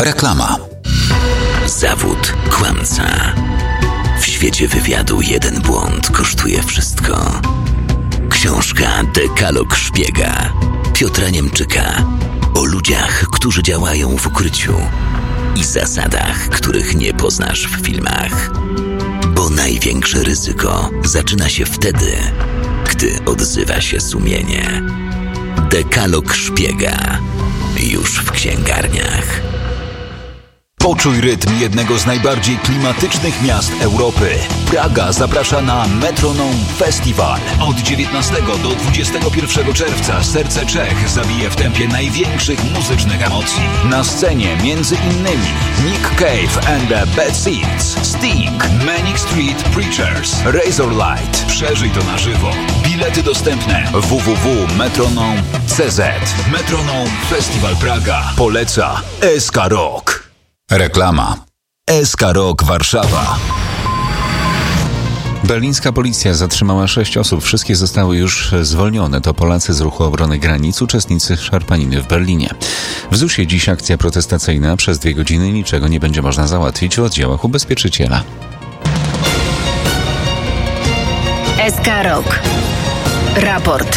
Reklama. Zawód kłamca. W świecie wywiadu jeden błąd kosztuje wszystko. Książka Dekalog szpiega Piotra Niemczyka o ludziach, którzy działają w ukryciu i zasadach, których nie poznasz w filmach. Bo największe ryzyko zaczyna się wtedy, gdy odzywa się sumienie. Dekalog szpiega już w księgarniach. Poczuj rytm jednego z najbardziej klimatycznych miast Europy. Praga zaprasza na Metronome Festival. Od 19 do 21 czerwca serce Czech zabije w tempie największych muzycznych emocji. Na scenie między innymi Nick Cave and the Bad Seeds, Sting, Manic Street Preachers, Razorlight. Przeżyj to na żywo. Bilety dostępne www.metronome.cz. Metronome Festival Praga poleca SK Rock. Reklama. SK Rock Warszawa. Berlińska policja zatrzymała 6 osób. Wszystkie zostały już zwolnione. To Polacy z Ruchu Obrony Granic, uczestnicy szarpaniny w Berlinie. W ZUS-ie dziś akcja protestacyjna. Przez 2 godziny niczego nie będzie można załatwić w oddziałach ubezpieczyciela. SK Rock. Raport.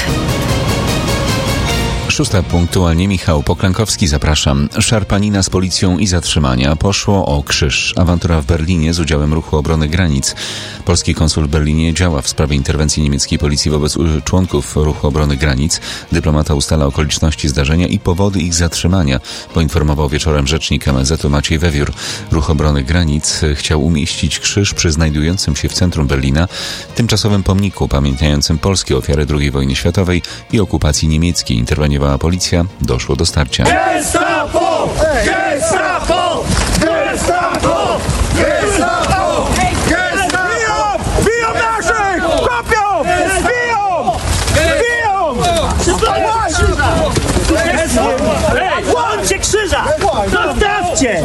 6 punktualnie. Michał Poklankowski, zapraszam. Szarpanina z policją i zatrzymania. Poszło o krzyż. Awantura w Berlinie z udziałem Ruchu Obrony Granic. Polski konsul w Berlinie działa w sprawie interwencji niemieckiej policji wobec członków Ruchu Obrony Granic. Dyplomata ustala okoliczności zdarzenia i powody ich zatrzymania, poinformował wieczorem rzecznik MSZ-u Maciej Wewiór. Ruch Obrony Granic chciał umieścić krzyż przy znajdującym się w centrum Berlina tymczasowym pomniku pamiętającym polskie ofiary II wojny światowej i okupacji niemieckiej. Interweniowała policja, doszło do starcia. Gestapo! Gestapo! Gestapo! Gestapo! Gestapo! Biją naszych! Kopią! Biją! Biją! Łączcie krzyża! Zostawcie!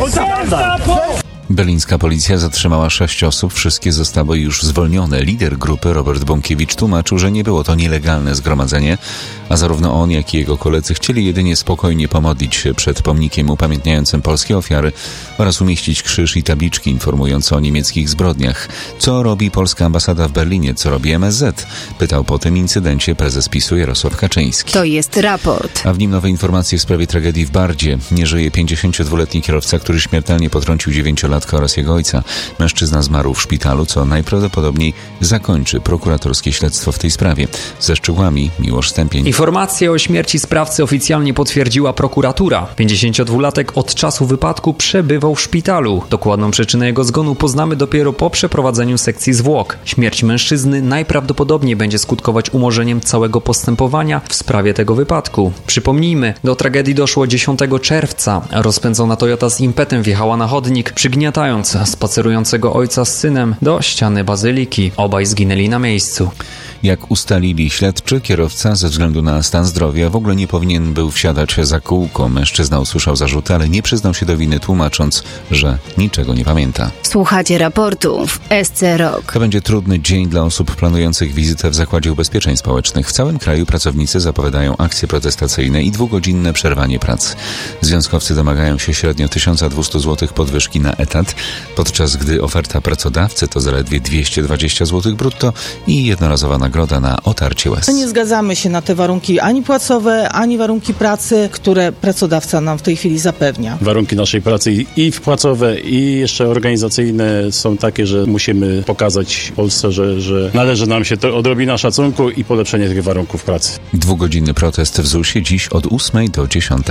Berlińska policja zatrzymała 6 osób, wszystkie zostały już zwolnione. Lider grupy Robert Bąkiewicz tłumaczył, że nie było to nielegalne zgromadzenie, a zarówno on, jak i jego koledzy chcieli jedynie spokojnie pomodlić się przed pomnikiem upamiętniającym polskie ofiary oraz umieścić krzyż i tabliczki informujące o niemieckich zbrodniach. Co robi polska ambasada w Berlinie? Co robi MSZ? Pytał po tym incydencie prezes PiS-u Jarosław Kaczyński. To jest raport. A w nim nowe informacje w sprawie tragedii w Bardzie. Nie żyje 52-letni kierowca, który śmiertelnie potrącił 9-latka oraz jego ojca. Mężczyzna zmarł w szpitalu, co najprawdopodobniej zakończy prokuratorskie śledztwo w tej sprawie. Ze szczegółami Miłosz Stępień. Informację o śmierci sprawcy oficjalnie potwierdziła prokuratura. 52-latek od czasu wypadku przebywał w szpitalu. Dokładną przyczynę jego zgonu poznamy dopiero po przeprowadzeniu sekcji zwłok. Śmierć mężczyzny najprawdopodobniej będzie skutkować umorzeniem całego postępowania w sprawie tego wypadku. Przypomnijmy, do tragedii doszło 10 czerwca. Rozpędzona Toyota z impetem wjechała na chodnik, przygniatając spacerującego ojca z synem do ściany bazyliki. Obaj zginęli na miejscu. Jak ustalili śledczy, kierowca ze względu na stan zdrowia w ogóle nie powinien był wsiadać za kółko. Mężczyzna usłyszał zarzuty, ale nie przyznał się do winy, tłumacząc, że niczego nie pamięta. Słuchacie raportu w SC Rock. To będzie trudny dzień dla osób planujących wizytę w Zakładzie Ubezpieczeń Społecznych. W całym kraju pracownicy zapowiadają akcje protestacyjne i 2-godzinne przerwanie prac. Związkowcy domagają się średnio 1200 zł podwyżki na etat, podczas gdy oferta pracodawcy to zaledwie 220 zł brutto i jednorazowa nagroda na otarcie łez. Nie zgadzamy się na te warunki ani płacowe, ani warunki pracy, które pracodawca nam w tej chwili zapewnia. Warunki naszej pracy i płacowe, i jeszcze organizacyjne są takie, że musimy pokazać Polsce, że należy nam się to odrobina szacunku i polepszenie tych warunków pracy. 2-godzinny protest w ZUS-ie dziś od 8 do 10.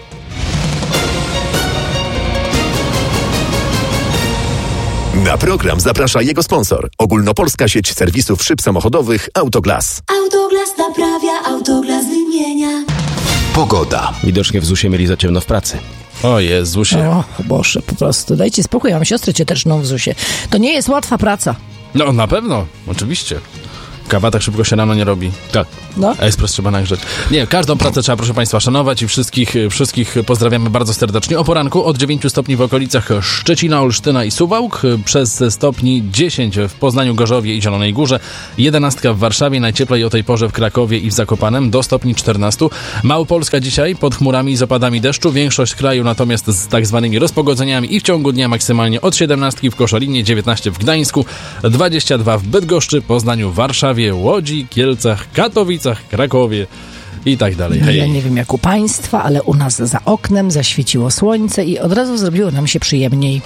Na program zaprasza jego sponsor. Ogólnopolska sieć serwisów szyb samochodowych Autoglas. Autoglas naprawia, Autoglas wymienia. Pogoda. Widocznie w ZUS-ie mieli za ciemno w pracy. O Jezusie. O Boże, po prostu dajcie spokój, ja mam siostrę cioteczną w ZUS-ie. To nie jest łatwa praca. No na pewno, oczywiście. Kawa tak szybko się rano nie robi. Tak. No. Espresso trzeba nagrzeć. Nie, każdą pracę trzeba, proszę Państwa, szanować i wszystkich pozdrawiamy bardzo serdecznie. O poranku od 9 stopni w okolicach Szczecina, Olsztyna i Suwałk, przez stopni 10 w Poznaniu, Gorzowie i Zielonej Górze, 11 w Warszawie, najcieplej o tej porze w Krakowie i w Zakopanem, do stopni 14. Małopolska dzisiaj pod chmurami i z opadami deszczu, większość kraju natomiast z tak zwanymi rozpogodzeniami i w ciągu dnia maksymalnie od 17 w Koszalinie, 19 w Gdańsku, 22 w Bydgoszczy, Poznaniu, Warszawie, Łodzi, Kielcach, Katowicach, Krakowie i tak dalej. Ja nie wiem jak u Państwa, ale u nas za oknem zaświeciło słońce i od razu zrobiło nam się przyjemniej.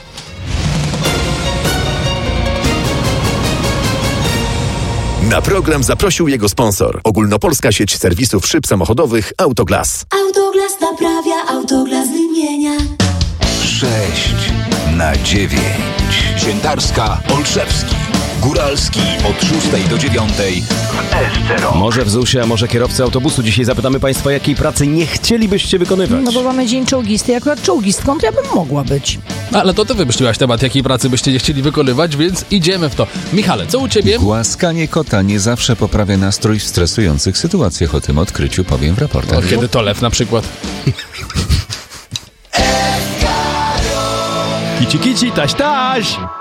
Na program zaprosił jego sponsor. Ogólnopolska sieć serwisów szyb samochodowych Autoglas. Autoglas naprawia, Autoglas wymienia. 6/9. Świętarska, Olszewski, Góralski od 6 do 9 w SC Rok. Może w ZUS-ie, a może kierowcy autobusu. Dzisiaj zapytamy Państwa, jakiej pracy nie chcielibyście wykonywać. No bo mamy dzień czołgisty, akurat czołgistką to ja bym mogła być. Ale to ty wymyśliłaś temat, jakiej pracy byście nie chcieli wykonywać, więc idziemy w to. Michale, co u ciebie? Głaskanie kota nie zawsze poprawia nastrój w stresujących sytuacjach. O tym odkryciu powiem w raportach. Kiedy to lew na przykład. Kici, kici, taś, taś!